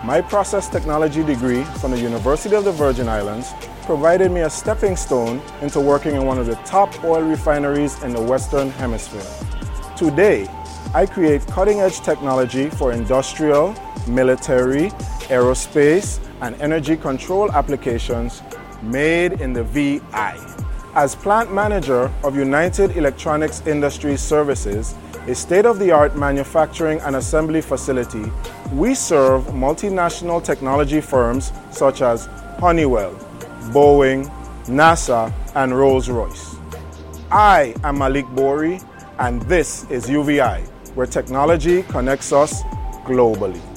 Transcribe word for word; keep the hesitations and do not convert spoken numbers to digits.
My process technology degree from the University of the Virgin Islands provided me a stepping stone into working in one of the top oil refineries in the Western Hemisphere. Today, I create cutting-edge technology for industrial, military, aerospace, and energy control applications made in the V I. As plant manager of United Electronics Industries Services, a state-of-the-art manufacturing and assembly facility, we serve multinational technology firms such as Honeywell, Boeing, NASA, and Rolls-Royce. I am Malik Bori, and this is U V I, where technology connects us globally.